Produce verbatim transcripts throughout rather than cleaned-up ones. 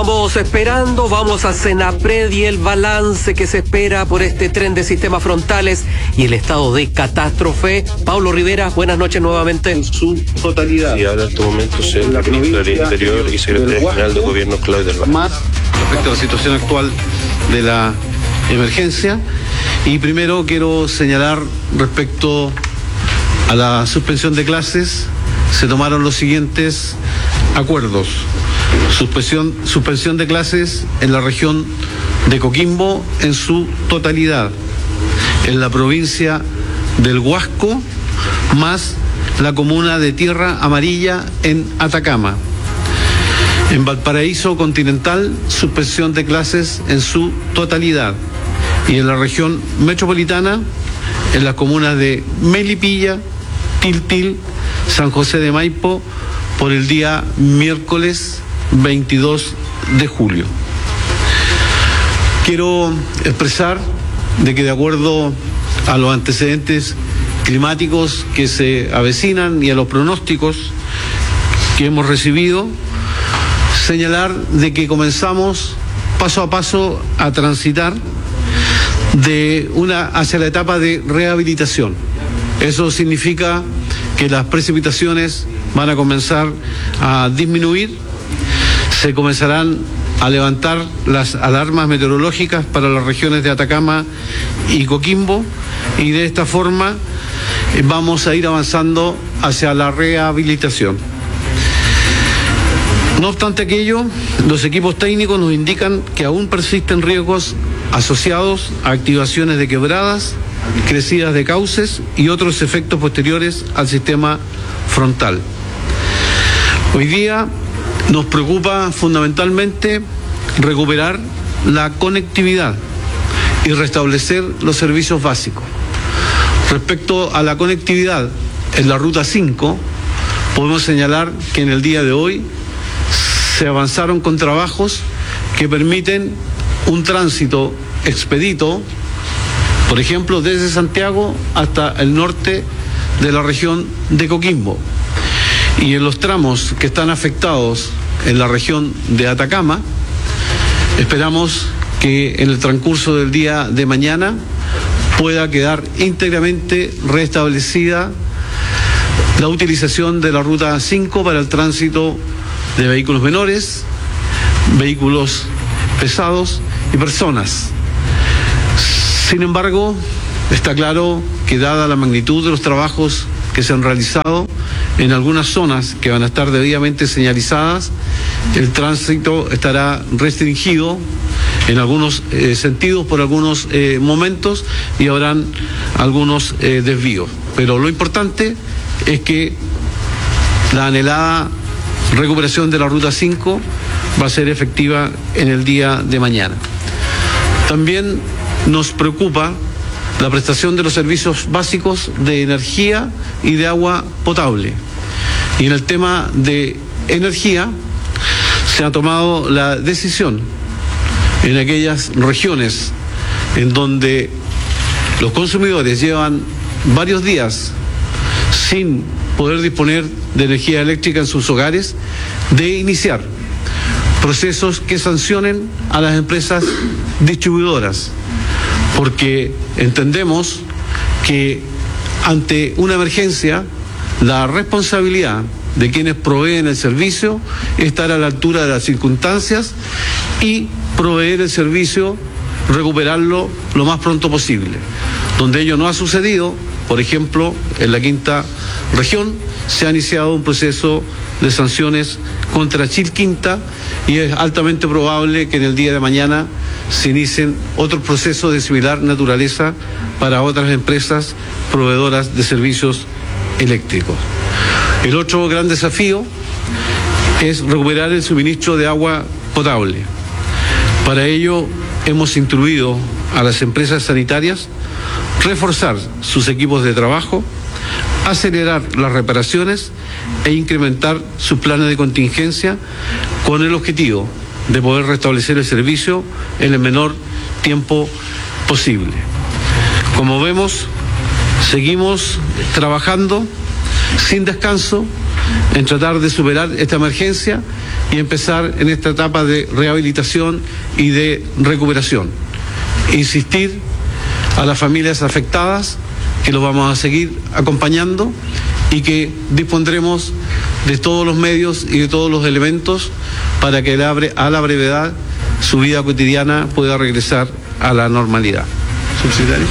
Estábamos esperando, vamos a Senapred y el balance que se espera por este tren de sistemas frontales y el estado de catástrofe. Pablo Rivera, buenas noches nuevamente. En su totalidad. Y ahora en estos momentos el ministro del Interior y secretario general del Gobierno, Claudio del Valle. Más respecto a la situación actual de la emergencia. Y primero quiero señalar respecto a la suspensión de clases, se tomaron los siguientes acuerdos. Suspensión, suspensión de clases en la región de Coquimbo en su totalidad, en la provincia del Huasco, más la comuna de Tierra Amarilla en Atacama. En Valparaíso Continental, suspensión de clases en su totalidad. Y en la región metropolitana, en las comunas de Melipilla, Tiltil, San José de Maipo, por el día miércoles veintidós de julio. Quiero expresar de que de acuerdo a los antecedentes climáticos que se avecinan y a los pronósticos que hemos recibido, señalar de que comenzamos paso a paso a transitar de una hacia la etapa de rehabilitación. Eso significa que las precipitaciones van a comenzar a disminuir, se comenzarán a levantar las alarmas meteorológicas para las regiones de Atacama y Coquimbo, y de esta forma vamos a ir avanzando hacia la rehabilitación. No obstante aquello, los equipos técnicos nos indican que aún persisten riesgos asociados a activaciones de quebradas, crecidas de cauces y otros efectos posteriores al sistema frontal. Hoy día nos preocupa fundamentalmente recuperar la conectividad y restablecer los servicios básicos. Respecto a la conectividad en la ruta cinco, podemos señalar que en el día de hoy se avanzaron con trabajos que permiten un tránsito expedito, por ejemplo, desde Santiago hasta el norte de la región de Coquimbo. Y en los tramos que están afectados en la región de Atacama, esperamos que en el transcurso del día de mañana pueda quedar íntegramente restablecida la utilización de la ruta cinco para el tránsito de vehículos menores, vehículos pesados y personas. Sin embargo, está claro que dada la magnitud de los trabajos que se han realizado en algunas zonas que van a estar debidamente señalizadas, el tránsito estará restringido en algunos eh, sentidos por algunos eh, momentos y habrán algunos eh, desvíos. Pero lo importante es que la anhelada recuperación de la ruta cinco va a ser efectiva en el día de mañana. También nos preocupa la prestación de los servicios básicos de energía y de agua potable. Y en el tema de energía se ha tomado la decisión en aquellas regiones en donde los consumidores llevan varios días sin poder disponer de energía eléctrica en sus hogares, de iniciar procesos que sancionen a las empresas distribuidoras, porque entendemos que ante una emergencia la responsabilidad de quienes proveen el servicio es estar a la altura de las circunstancias y proveer el servicio, recuperarlo lo más pronto posible. Donde ello no ha sucedido, por ejemplo, en la quinta región, se ha iniciado un proceso de sanciones contra Chilquinta y es altamente probable que en el día de mañana se inicien otros procesos de similar naturaleza para otras empresas proveedoras de servicios eléctricos. El otro gran desafío es recuperar el suministro de agua potable. Para ello hemos instruido a las empresas sanitarias reforzar sus equipos de trabajo, acelerar las reparaciones e incrementar sus planes de contingencia con el objetivo de poder restablecer el servicio en el menor tiempo posible. Como vemos, seguimos trabajando sin descanso en tratar de superar esta emergencia y empezar en esta etapa de rehabilitación y de recuperación. Insistir a las familias afectadas que los vamos a seguir acompañando y que dispondremos de todos los medios y de todos los elementos para que a la brevedad su vida cotidiana pueda regresar a la normalidad. Subsecretario.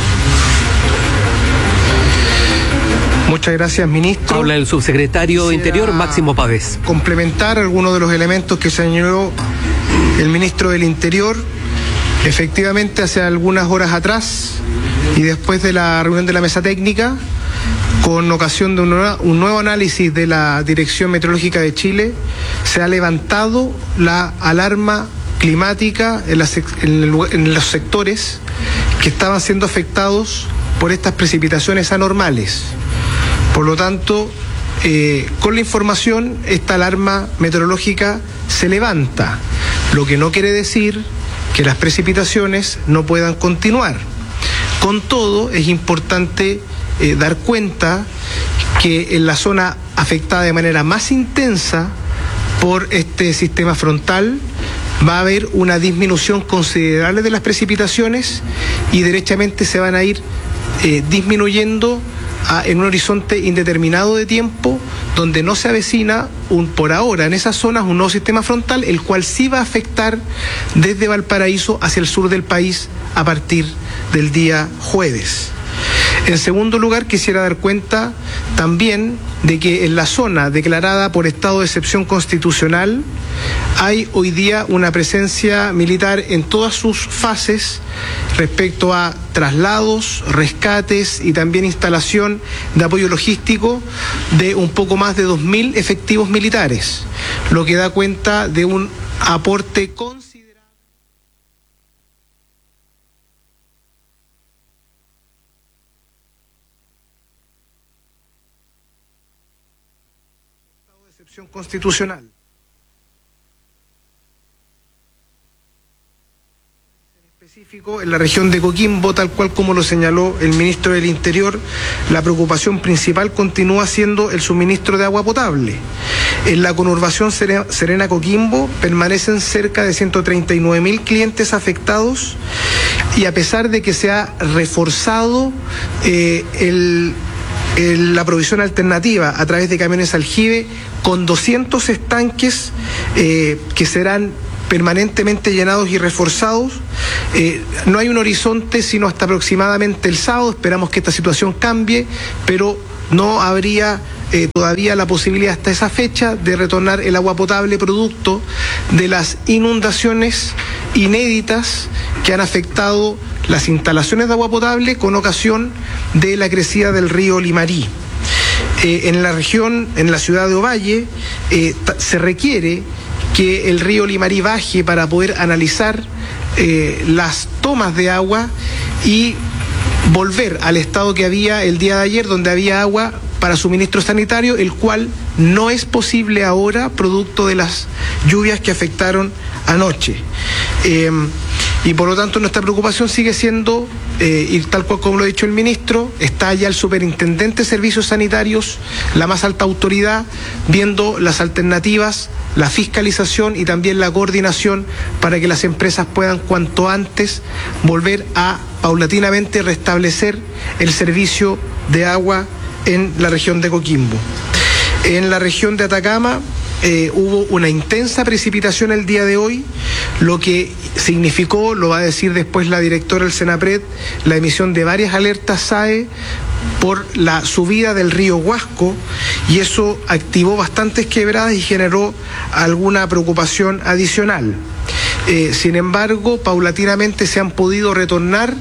Muchas gracias, ministro. Habla el subsecretario de Interior, Máximo Pavés. Complementar algunos de los elementos que señaló el ministro del Interior. Efectivamente, hace algunas horas atrás y después de la reunión de la mesa técnica, con ocasión de un nuevo, un nuevo análisis de la Dirección Meteorológica de Chile, se ha levantado la alarma climática en, las, en, el, en los sectores que estaban siendo afectados por estas precipitaciones anormales. Por lo tanto, eh, con la información, esta alarma meteorológica se levanta, lo que no quiere decir que las precipitaciones no puedan continuar. Con todo, es importante eh, dar cuenta que en la zona afectada de manera más intensa por este sistema frontal va a haber una disminución considerable de las precipitaciones y derechamente se van a ir eh, disminuyendo a, en un horizonte indeterminado de tiempo, donde no se avecina un, por ahora en esas zonas un nuevo sistema frontal, el cual sí va a afectar desde Valparaíso hacia el sur del país a partir del día jueves. En segundo lugar, quisiera dar cuenta también de que en la zona declarada por estado de excepción constitucional hay hoy día una presencia militar en todas sus fases respecto a traslados, rescates y también instalación de apoyo logístico de un poco más de dos mil efectivos militares, lo que da cuenta de un aporte considerable. Constitucional. En específico, en la región de Coquimbo, tal cual como lo señaló el ministro del Interior, la preocupación principal continúa siendo el suministro de agua potable. En la conurbación Serena Coquimbo permanecen cerca de ciento treinta y nueve mil clientes afectados y a pesar de que se ha reforzado eh, el la provisión alternativa a través de camiones aljibe con doscientos estanques eh, que serán permanentemente llenados y reforzados. Eh, no hay un horizonte sino hasta aproximadamente el sábado. Esperamos que esta situación cambie, pero no habría eh, todavía la posibilidad hasta esa fecha de retornar el agua potable producto de las inundaciones inéditas que han afectado las instalaciones de agua potable con ocasión de la crecida del río Limarí. Eh, en la región, en la ciudad de Ovalle, eh, se requiere que el río Limarí baje para poder analizar eh, las tomas de agua y volver al estado que había el día de ayer, donde había agua para suministro sanitario, el cual no es posible ahora, producto de las lluvias que afectaron anoche. Eh, y por lo tanto nuestra preocupación sigue siendo, eh, y tal cual como lo ha dicho el ministro, está ya el superintendente de servicios sanitarios, la más alta autoridad, viendo las alternativas, la fiscalización y también la coordinación para que las empresas puedan cuanto antes volver a paulatinamente restablecer el servicio de agua en la región de Coquimbo. En la región de Atacama eh, hubo una intensa precipitación el día de hoy, lo que significó, lo va a decir después la directora del Senapred, la emisión de varias alertas S A E por la subida del río Huasco, y eso activó bastantes quebradas y generó alguna preocupación adicional. Eh, sin embargo, paulatinamente se han podido retornar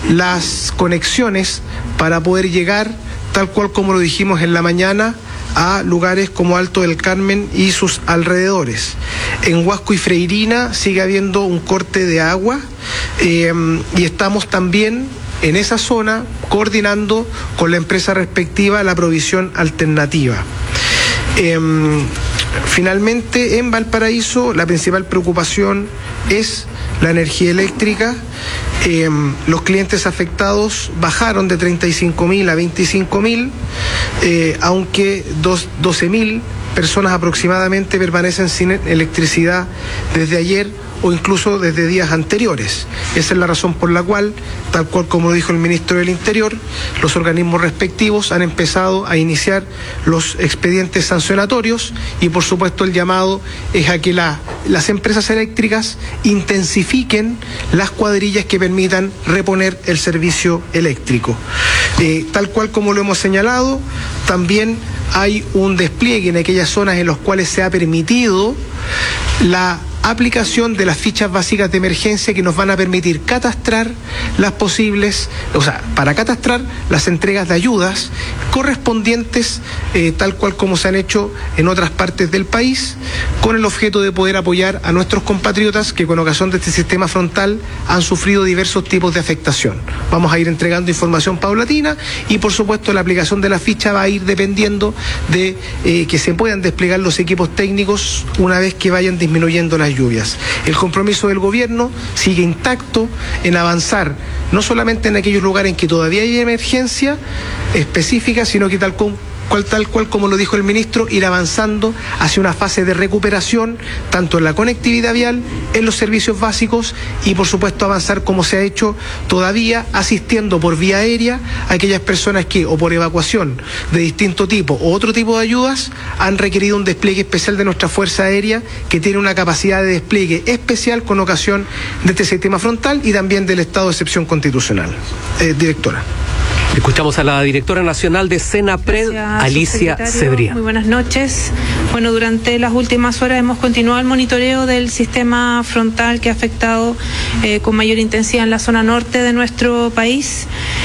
las conexiones para poder llegar, tal cual como lo dijimos en la mañana, a lugares como Alto del Carmen y sus alrededores. En Huasco y Freirina sigue habiendo un corte de agua eh, y estamos también en esa zona coordinando con la empresa respectiva la provisión alternativa. Eh, finalmente, en Valparaíso la principal preocupación es la energía eléctrica. Eh, los clientes afectados bajaron de treinta y cinco mil a veinticinco mil, eh, aunque doce mil personas aproximadamente permanecen sin electricidad desde ayer o incluso desde días anteriores. Esa es la razón por la cual, tal cual como lo dijo el ministro del Interior, los organismos respectivos han empezado a iniciar los expedientes sancionatorios y por supuesto el llamado es a que la, las empresas eléctricas intensifiquen las cuadrillas que permitan reponer el servicio eléctrico. Eh, tal cual como lo hemos señalado, también hay un despliegue en aquellas zonas en las cuales se ha permitido la aplicación de las fichas básicas de emergencia que nos van a permitir catastrar las posibles, o sea, para catastrar las entregas de ayudas correspondientes, eh, tal cual como se han hecho en otras partes del país, con el objeto de poder apoyar a nuestros compatriotas que con ocasión de este sistema frontal han sufrido diversos tipos de afectación. Vamos a ir entregando información paulatina y por supuesto la aplicación de la ficha va a ir dependiendo de eh, que se puedan desplegar los equipos técnicos una vez que vayan disminuyendo las lluvias. El compromiso del gobierno sigue intacto en avanzar no solamente en aquellos lugares en que todavía hay emergencia específica, sino que tal como Cual, tal cual como lo dijo el ministro, ir avanzando hacia una fase de recuperación, tanto en la conectividad vial, en los servicios básicos y por supuesto avanzar como se ha hecho todavía, asistiendo por vía aérea a aquellas personas que o por evacuación de distinto tipo o otro tipo de ayudas han requerido un despliegue especial de nuestra Fuerza Aérea, que tiene una capacidad de despliegue especial con ocasión de este sistema frontal y también del estado de excepción constitucional. Eh, directora. Escuchamos a la directora nacional de Senapred, Gracias, Alicia Cebrián. Muy buenas noches. Bueno, durante las últimas horas hemos continuado el monitoreo del sistema frontal que ha afectado eh, con mayor intensidad en la zona norte de nuestro país.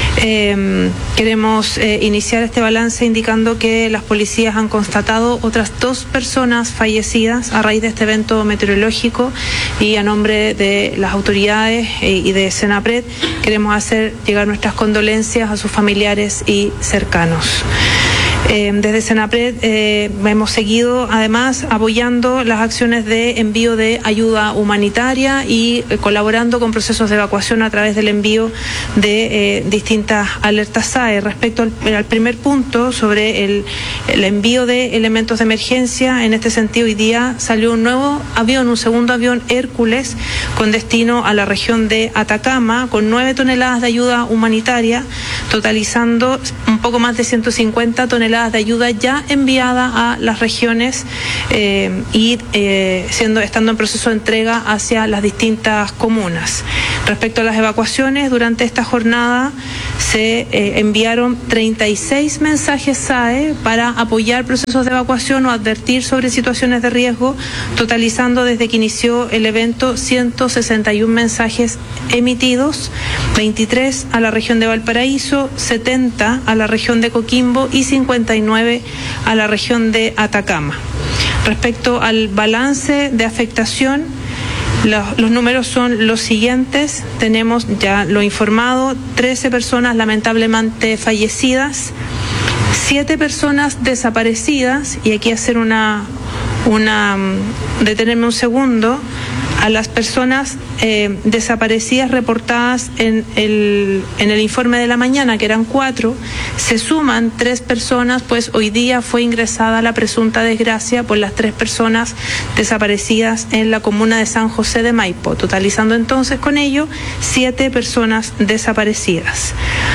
Eh, queremos eh, iniciar este balance indicando que las policías han constatado otras dos personas fallecidas a raíz de este evento meteorológico y a nombre de las autoridades eh, y de Senapred queremos hacer llegar nuestras condolencias a sus familiares y cercanos. Eh, desde Senapred eh, hemos seguido además apoyando las acciones de envío de ayuda humanitaria y eh, colaborando con procesos de evacuación a través del envío de eh, distintas alertas S A E. Respecto al, al primer punto sobre el, el envío de elementos de emergencia, en este sentido hoy día salió un nuevo avión, un segundo avión Hércules con destino a la región de Atacama con nueve toneladas de ayuda humanitaria, totalizando un poco más de ciento cincuenta toneladas de ayuda ya enviada a las regiones eh, y eh, siendo estando en proceso de entrega hacia las distintas comunas. Respecto a las evacuaciones, durante esta jornada se eh, enviaron treinta y seis mensajes S A E para apoyar procesos de evacuación o advertir sobre situaciones de riesgo, totalizando desde que inició el evento ciento sesenta y un mensajes emitidos, veintitrés a la región de Valparaíso, setenta a la región de Coquimbo y cincuenta y nueve a la región de Atacama. Respecto al balance de afectación, los, los números son los siguientes. Tenemos, ya lo informado, trece personas lamentablemente fallecidas, siete personas desaparecidas, y aquí hacer una, una detenerme un segundo. A las personas eh, desaparecidas reportadas en el, en el informe de la mañana, que eran cuatro, se suman tres personas, pues hoy día fue ingresada la presunta desgracia por las tres personas desaparecidas en la comuna de San José de Maipo, totalizando entonces con ello siete personas desaparecidas.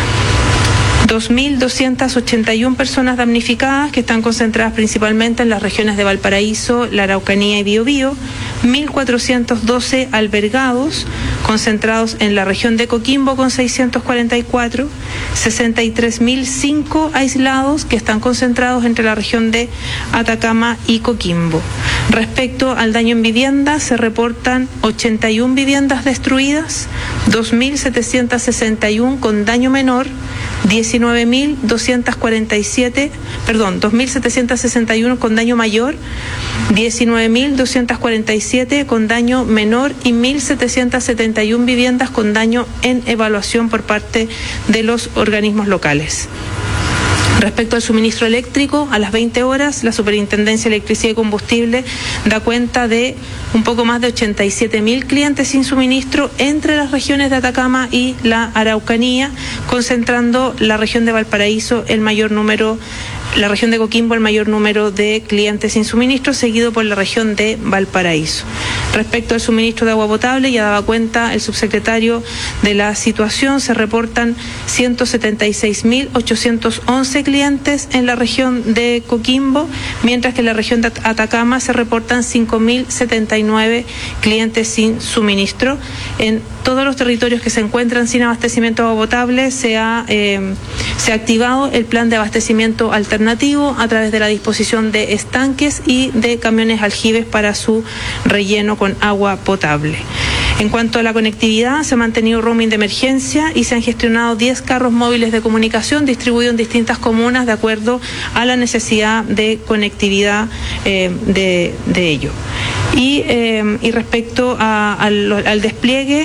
dos mil doscientas ochenta y una personas damnificadas, que están concentradas principalmente en las regiones de Valparaíso, la Araucanía y Biobío, mil cuatrocientos doce albergados, concentrados en la región de Coquimbo con seiscientos cuarenta y cuatro, sesenta y tres mil cinco aislados que están concentrados entre la región de Atacama y Coquimbo. Respecto al daño en viviendas, se reportan ochenta y una viviendas destruidas, dos mil setecientos sesenta y uno con daño menor, diecinueve mil doscientos cuarenta y siete, perdón, dos mil setecientos sesenta y uno con daño mayor, diecinueve mil doscientos cuarenta y siete con daño menor y mil setecientos setenta y uno viviendas con daño en evaluación por parte de los organismos locales. Respecto al suministro eléctrico, a las veinte horas, la Superintendencia de Electricidad y Combustible da cuenta de un poco más de ochenta y siete mil clientes sin suministro entre las regiones de Atacama y la Araucanía, concentrando la región de Valparaíso el mayor número la región de Coquimbo el mayor número de clientes sin suministro, seguido por la región de Valparaíso. Respecto al suministro de agua potable, ya daba cuenta el subsecretario de la situación, se reportan ciento setenta y seis mil ochocientos once clientes en la región de Coquimbo, mientras que en la región de Atacama se reportan cinco mil setenta y nueve clientes sin suministro. En todos los territorios que se encuentran sin abastecimiento de agua potable se ha, eh, se ha activado el plan de abastecimiento alternativo a través de la disposición de estanques y de camiones aljibes para su relleno con agua potable. En cuanto a la conectividad, se ha mantenido roaming de emergencia y se han gestionado diez carros móviles de comunicación distribuidos en distintas comunas de acuerdo a la necesidad de conectividad eh, de, de ello. Y, eh, y respecto a, al, al despliegue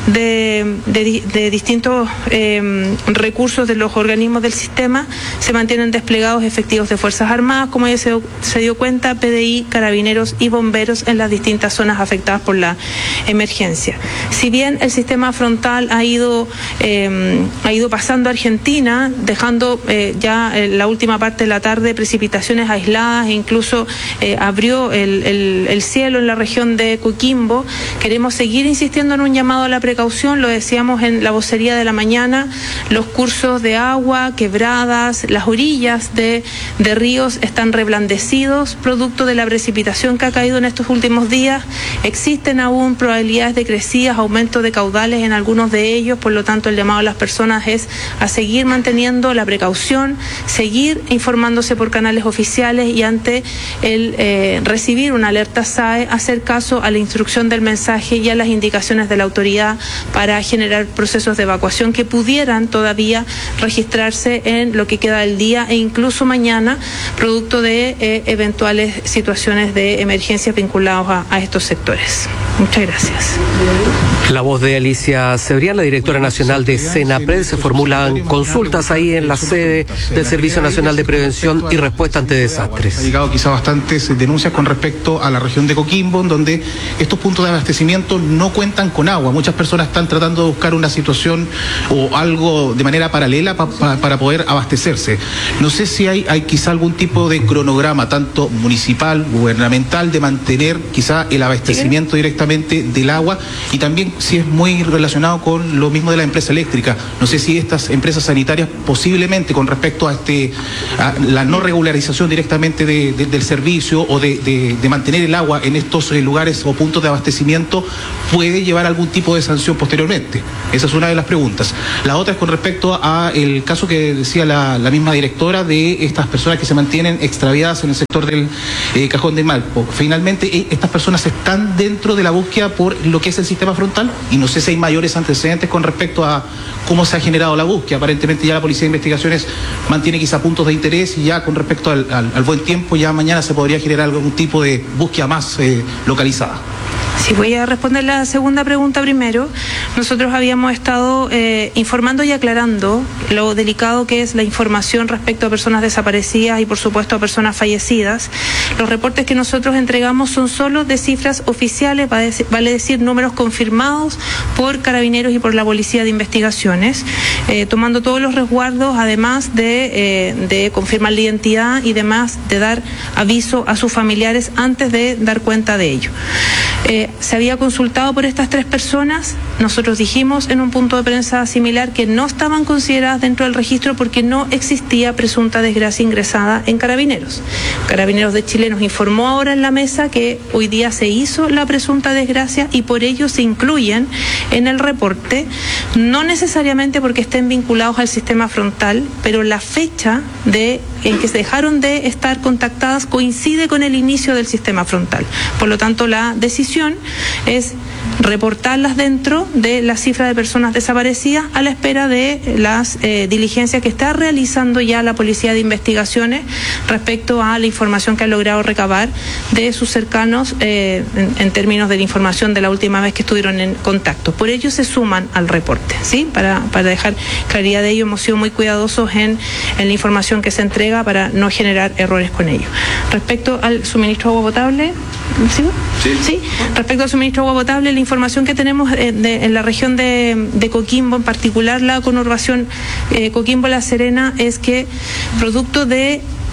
De, de, de distintos eh, recursos de los organismos del sistema, se mantienen desplegados efectivos de Fuerzas Armadas, como ya se, se dio cuenta, P D I, Carabineros y Bomberos en las distintas zonas afectadas por la emergencia. Si bien el sistema frontal ha ido, eh, ha ido pasando a Argentina, dejando eh, ya en la última parte de la tarde precipitaciones aisladas e incluso eh, abrió el, el, el cielo en la región de Coquimbo, queremos seguir insistiendo en un llamado a la precaución. Lo decíamos en la vocería de la mañana, los cursos de agua, quebradas, las orillas de, de ríos están reblandecidos, producto de la precipitación que ha caído en estos últimos días. Existen aún probabilidades de crecidas, aumento de caudales en algunos de ellos, por lo tanto el llamado a las personas es a seguir manteniendo la precaución, seguir informándose por canales oficiales y ante el eh, recibir una alerta S A E, hacer caso a la instrucción del mensaje y a las indicaciones de la autoridad para generar procesos de evacuación que pudieran todavía registrarse en lo que queda del día e incluso mañana, producto de eh, eventuales situaciones de emergencia vinculados a, a estos sectores. Muchas gracias. La voz de Alicia Cebrián, la directora nacional de Senapred. Se formulan consultas ahí en la sede del Servicio Nacional de Prevención y Respuesta ante Desastres. Ha llegado quizá bastantes denuncias con respecto a la región de Coquimbo, en donde estos puntos de abastecimiento no cuentan con agua. Muchas personas están tratando de buscar una situación o algo de manera paralela pa, pa, para poder abastecerse. No sé si hay, hay quizá algún tipo de cronograma, tanto municipal, gubernamental, de mantener quizá el abastecimiento directamente del agua, y también si es muy relacionado con lo mismo de la empresa eléctrica. No sé si estas empresas sanitarias posiblemente con respecto a este a la no regularización directamente de, de, del servicio o de, de, de mantener el agua en estos eh, lugares o puntos de abastecimiento puede llevar algún tipo de sanción posteriormente. Esa es una de las preguntas. La otra es con respecto a el caso que decía la, la misma directora de estas personas que se mantienen extraviadas en el sector del eh, Cajón de Maipo. Finalmente, eh, estas personas están dentro de la búsqueda por lo que es el sistema frontal, y no sé si hay mayores antecedentes con respecto a cómo se ha generado la búsqueda. Aparentemente ya la Policía de Investigaciones mantiene quizá puntos de interés, y ya con respecto al, al, al buen tiempo, ya mañana se podría generar algún tipo de búsqueda más eh, localizada. Sí, voy a responder la segunda pregunta primero. Nosotros habíamos estado eh, informando y aclarando lo delicado que es la información respecto a personas desaparecidas y por supuesto a personas fallecidas. Los reportes que nosotros entregamos son solo de cifras oficiales, vale decir números confirmados por Carabineros y por la Policía de Investigaciones, eh, tomando todos los resguardos, además de, eh, de confirmar la identidad y demás, de dar aviso a sus familiares antes de dar cuenta de ello. Eh, se había consultado por estas tres personas. Nosotros dijimos en un punto de prensa similar que no estaban consideradas dentro del registro porque no existía presunta desgracia ingresada en Carabineros. Carabineros de Chile nos informó ahora en la mesa que hoy día se hizo la presunta desgracia y por ello se incluyen en el reporte, no necesariamente porque estén vinculados al sistema frontal, pero la fecha de en que se dejaron de estar contactadas coincide con el inicio del sistema frontal. Por lo tanto, la decisión es reportarlas dentro de la cifra de personas desaparecidas a la espera de las eh, diligencias que está realizando ya la Policía de Investigaciones respecto a la información que ha logrado recabar de sus cercanos eh, en, en términos de la información de la última vez que estuvieron en contacto. Por ello se suman al reporte, ¿sí? Para, para dejar claridad de ello, hemos sido muy cuidadosos en, en la información que se entrega para no generar errores con ello. Respecto al suministro de agua potable, ¿sí? Sí. ¿Sí? Respecto al suministro de agua potable, la información que tenemos de, de, en la región de, de Coquimbo, en particular la conurbación eh, Coquimbo-La Serena, es que producto de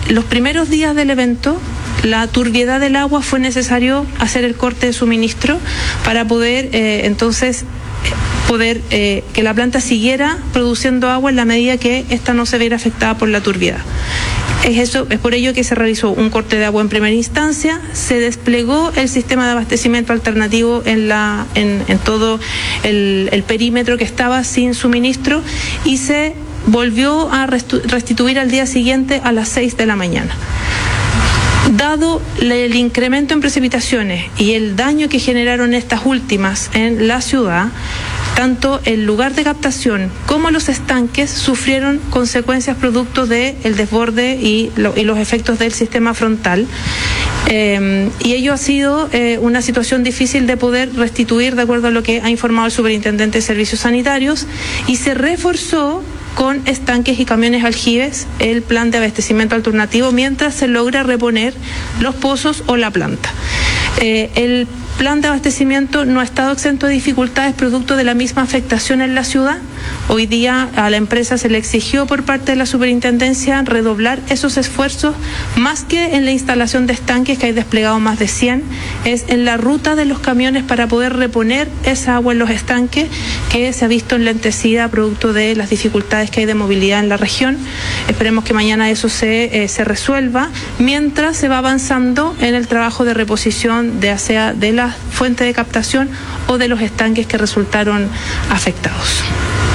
los primeros días del evento, la turbiedad del agua, fue necesario hacer el corte de suministro para poder eh, entonces poder eh, que la planta siguiera produciendo agua en la medida que ésta no se viera afectada por la turbiedad. Es, eso, es por ello que se realizó un corte de agua en primera instancia, se desplegó el sistema de abastecimiento alternativo en, la, en, en todo el, el perímetro que estaba sin suministro y se volvió a restituir al día siguiente a las seis de la mañana. Dado el incremento en precipitaciones y el daño que generaron estas últimas en la ciudad, tanto el lugar de captación como los estanques sufrieron consecuencias producto del desborde y, lo, y los efectos del sistema frontal. Eh, y ello ha sido eh, una situación difícil de poder restituir de acuerdo a lo que ha informado el superintendente de servicios sanitarios, y se reforzó con estanques y camiones aljibes el plan de abastecimiento alternativo mientras se logra reponer los pozos o la planta. Eh, el plan de abastecimiento no ha estado exento de dificultades producto de la misma afectación en la ciudad. Hoy día a la empresa se le exigió por parte de la superintendencia redoblar esos esfuerzos, más que en la instalación de estanques, que hay desplegado más de cien, es en la ruta de los camiones para poder reponer esa agua en los estanques, que se ha visto enlentecida producto de las dificultades que hay de movilidad en la región. Esperemos que mañana eso se, eh, se resuelva, mientras se va avanzando en el trabajo de reposición de, sea de la fuente de captación o de los estanques que resultaron afectados.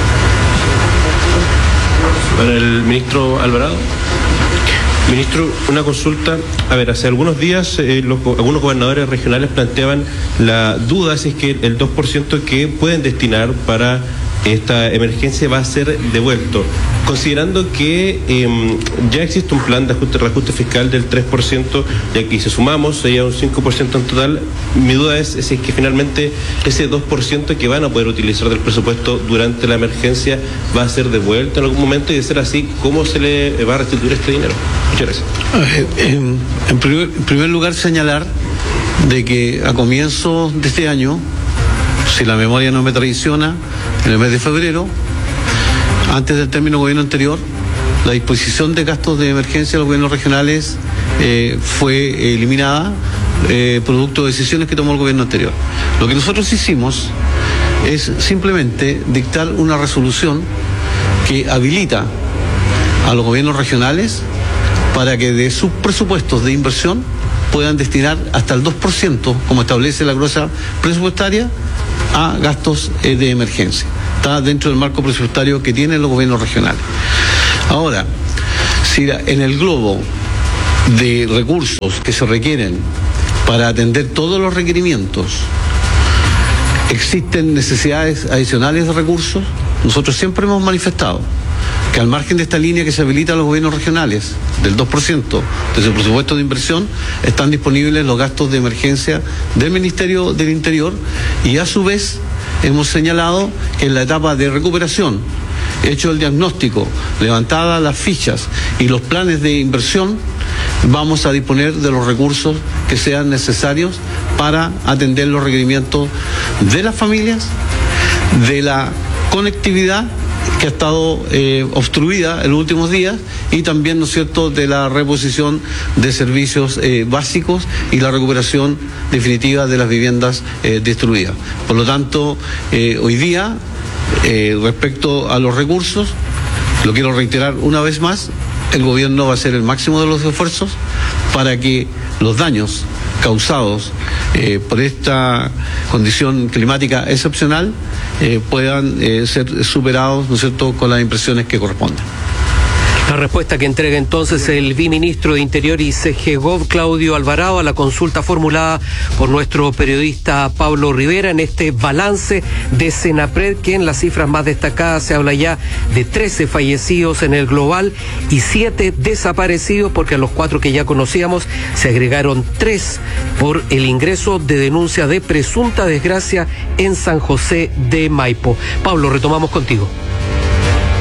Para el ministro Alvarado. Ministro, una consulta. A ver, hace algunos días eh, los, algunos gobernadores regionales planteaban la duda si es que el dos por ciento que pueden destinar para esta emergencia va a ser devuelto. Considerando que eh, ya existe un plan de ajuste, reajuste fiscal del tres por ciento, y aquí si sumamos sería un cinco por ciento en total, mi duda es si es que finalmente ese dos por ciento que van a poder utilizar del presupuesto durante la emergencia va a ser devuelto en algún momento, y de ser así, ¿cómo se le va a restituir este dinero? Muchas gracias. En, en, primer, en primer lugar, señalar de que a comienzos de este año, si la memoria no me traiciona, en el mes de febrero, antes del término gobierno anterior, la disposición de gastos de emergencia de los gobiernos regionales eh, fue eliminada, eh, producto de decisiones que tomó el gobierno anterior. Lo que nosotros hicimos es simplemente dictar una resolución que habilita a los gobiernos regionales para que de sus presupuestos de inversión puedan destinar hasta el dos por ciento, como establece la gruesa presupuestaria, a gastos eh, de emergencia. Está dentro del marco presupuestario que tienen los gobiernos regionales. Ahora, si la, en el globo de recursos que se requieren para atender todos los requerimientos existen necesidades adicionales de recursos, nosotros siempre hemos manifestado que al margen de esta línea que se habilita a los gobiernos regionales del dos por ciento de su presupuesto de inversión, están disponibles los gastos de emergencia del Ministerio del Interior, y a su vez hemos señalado que en la etapa de recuperación, hecho el diagnóstico, levantadas las fichas y los planes de inversión, vamos a disponer de los recursos que sean necesarios para atender los requerimientos de las familias, de la conectividad que ha estado eh, obstruida en los últimos días, y también, ¿no es cierto?, de la reposición de servicios eh, básicos y la recuperación definitiva de las viviendas eh, destruidas. Por lo tanto, eh, hoy día, eh, respecto a los recursos, lo quiero reiterar una vez más, el gobierno va a hacer el máximo de los esfuerzos para que los daños causados eh, por esta condición climática excepcional eh, puedan eh, ser superados, ¿no es cierto?, con las impresiones que correspondan. La respuesta que entrega entonces el viceministro de Interior y C G Gov, Claudio Alvarado, a la consulta formulada por nuestro periodista Pablo Rivera en este balance de Senapred, que en las cifras más destacadas se habla ya de trece fallecidos en el global y siete desaparecidos, porque a los cuatro que ya conocíamos se agregaron tres por el ingreso de denuncia de presunta desgracia en San José de Maipo. Pablo, retomamos contigo.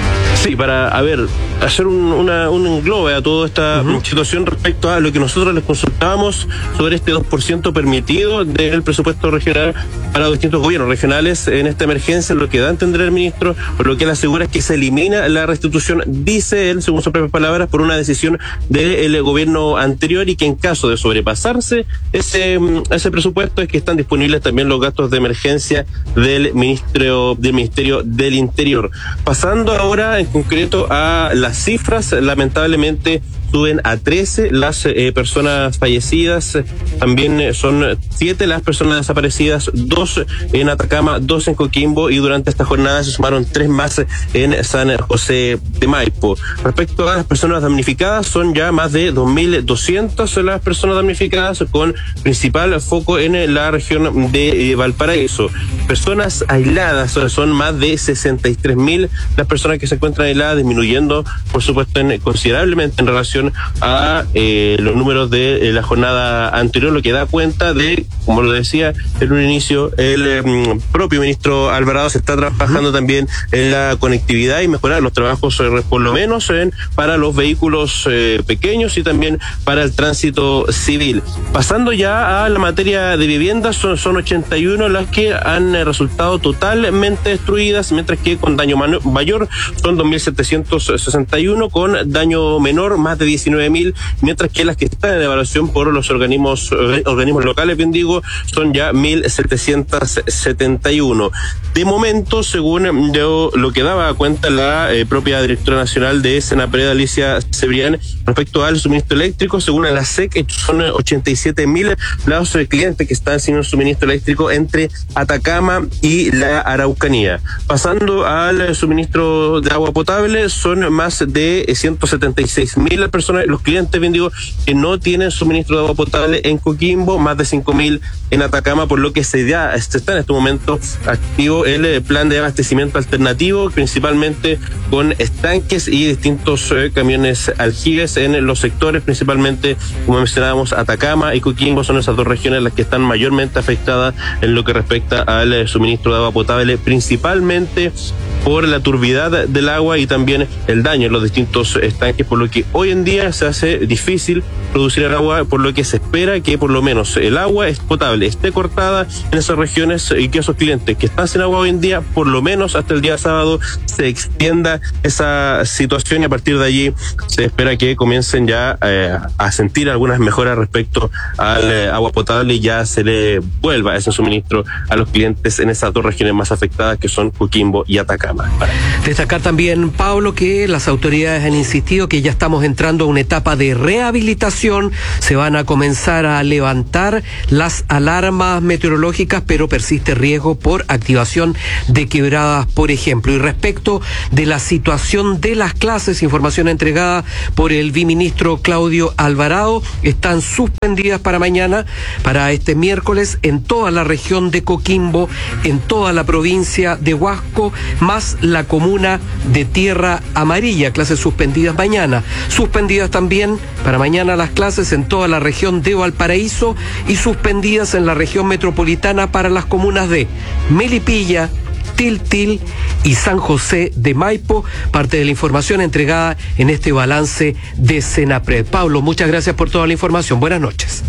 Sí, para, a ver, hacer un, una, un englobe a toda esta uh-huh. situación respecto a lo que nosotros les consultábamos sobre este dos por ciento permitido del presupuesto regional para los distintos gobiernos regionales en esta emergencia. Lo que da a entender el ministro, por lo que él asegura es que se elimina la restitución, dice él, según sus propias palabras, por una decisión del gobierno anterior, y que en caso de sobrepasarse ese, ese presupuesto es que están disponibles también los gastos de emergencia del Ministerio, del Ministerio del Interior. Pasando ahora en concreto a las cifras, lamentablemente suben a trece las eh, personas fallecidas, también eh, son siete las personas desaparecidas, dos en Atacama, dos en Coquimbo, y durante esta jornada se sumaron tres más en San José de Maipo. Respecto a las personas damnificadas, son ya más de dos mil doscientas las personas damnificadas, con principal foco en la región de eh, Valparaíso. Personas aisladas, son más de sesenta y tres mil las personas que se encuentran aisladas, disminuyendo, por supuesto, en, considerablemente en relación a eh, los números de eh, la jornada anterior, lo que da cuenta de, como lo decía en un inicio, el eh, propio ministro Alvarado se está trabajando también en la conectividad y mejorar los trabajos, eh, por lo menos en, para los vehículos eh, pequeños y también para el tránsito civil. Pasando ya a la materia de viviendas, son, son ochenta y uno las que han eh, resultado totalmente destruidas, mientras que con daño mayor son dos mil setecientos sesenta y uno, con daño menor más de diecinueve mil, mientras que las que están en evaluación por los organismos organismos locales, bien digo, son ya mil setecientos setenta y uno. De momento, según yo, lo que daba cuenta la eh, propia directora nacional de Senapred, Alicia Cebrián, respecto al suministro eléctrico, según la S E C, son ochenta y siete mil los clientes que están sin un suministro eléctrico entre Atacama y la Araucanía. Pasando al suministro de agua potable, son más de ciento setenta y seis mil personas, los clientes, bien digo, que no tienen suministro de agua potable en Coquimbo, más de cinco mil en Atacama, por lo que se ya está en este momento activo el plan de abastecimiento alternativo, principalmente con estanques y distintos eh, camiones aljibes en los sectores, principalmente, como mencionábamos, Atacama y Coquimbo son esas dos regiones las que están mayormente afectadas en lo que respecta al eh, suministro de agua potable, principalmente por la turbidez del agua y también el daño en los distintos estanques, por lo que hoy en día se hace difícil producir el agua, por lo que se espera que por lo menos el agua es potable esté cortada en esas regiones y que esos clientes que están sin agua hoy en día, por lo menos hasta el día sábado, se extienda esa situación, y a partir de allí se espera que comiencen ya eh, a sentir algunas mejoras respecto al eh, agua potable y ya se le vuelva ese suministro a los clientes en esas dos regiones más afectadas, que son Coquimbo y Atacama. Destacar también, Pablo, que las autoridades han insistido que ya estamos entrando a una etapa de rehabilitación, se van a comenzar a levantar las alarmas meteorológicas, pero persiste riesgo por activación de quebradas, por ejemplo. Y respecto de la situación de las clases, información entregada por el viceministro Claudio Alvarado, están suspendidas para mañana, para este miércoles, en toda la región de Coquimbo, en toda la provincia de Huasco, más la comuna de Tierra Amarilla, clases suspendidas mañana. Suspendidas también para mañana las clases en toda la región de Valparaíso y suspendidas en la región metropolitana para las comunas de Melipilla, Tiltil y San José de Maipo, parte de la información entregada en este balance de Senapred. Pablo, muchas gracias por toda la información. Buenas noches.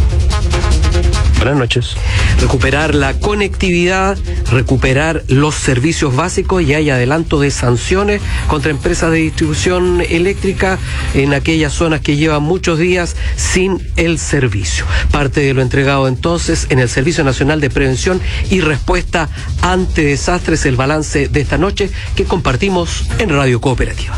Buenas noches. Recuperar la conectividad, recuperar los servicios básicos, y hay adelanto de sanciones contra empresas de distribución eléctrica en aquellas zonas que llevan muchos días sin el servicio. Parte de lo entregado entonces en el Servicio Nacional de Prevención y Respuesta ante Desastres, el balance de esta noche que compartimos en Radio Cooperativa.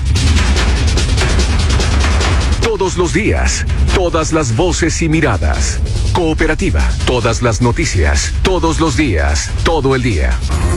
Todos los días, todas las voces y miradas. Cooperativa, todas las noticias, todos los días, todo el día.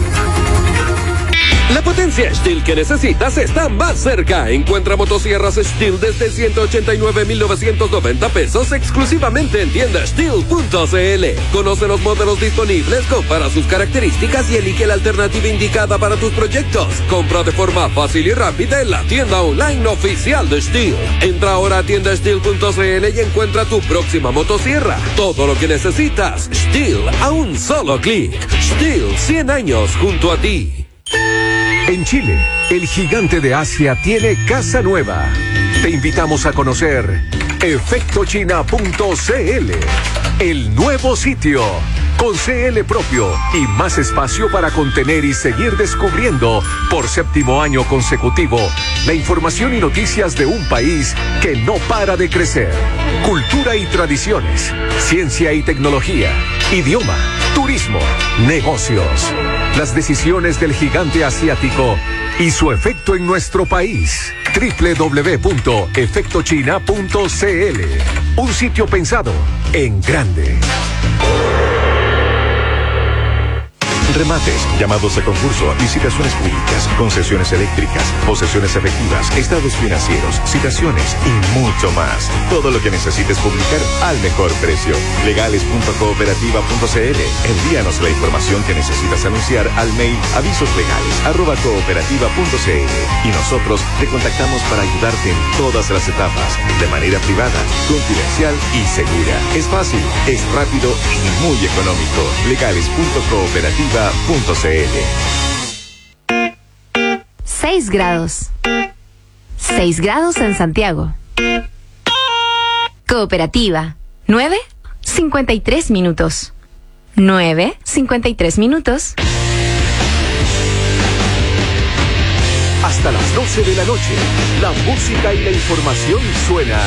La potencia Stihl que necesitas está más cerca. Encuentra motosierras Stihl desde ciento ochenta y nueve mil novecientos noventa pesos exclusivamente en tienda stihl punto c l. Conoce los modelos disponibles, compara sus características y elige la alternativa indicada para tus proyectos. Compra de forma fácil y rápida en la tienda online oficial de Stihl. Entra ahora a tienda stihl punto c l y encuentra tu próxima motosierra. Todo lo que necesitas, Stihl a un solo clic. Stihl, cien años junto a ti. En Chile, el gigante de Asia tiene casa nueva. Te invitamos a conocer efecto china punto c l, el nuevo sitio, con C L propio y más espacio para contener y seguir descubriendo por séptimo año consecutivo la información y noticias de un país que no para de crecer. Cultura y tradiciones, ciencia y tecnología, idioma, turismo, negocios. Las decisiones del gigante asiático y su efecto en nuestro país. doble u doble u doble u punto efecto china punto c l. Un sitio pensado en grande. Remates, llamados a concurso, licitaciones públicas, concesiones eléctricas, posesiones efectivas, estados financieros, citaciones y mucho más. Todo lo que necesites publicar al mejor precio. legales punto cooperativa punto c l. Envíanos la información que necesitas anunciar al mail avisoslegales arroba cooperativa punto c l y nosotros te contactamos para ayudarte en todas las etapas, de manera privada, confidencial y segura. Es fácil, es rápido y muy económico. legales punto cooperativa punto c l. seis grados. seis grados en Santiago. Cooperativa. nueve cincuenta y tres minutos. nueve cincuenta y tres minutos. Hasta las doce de la noche, la música y la información suenan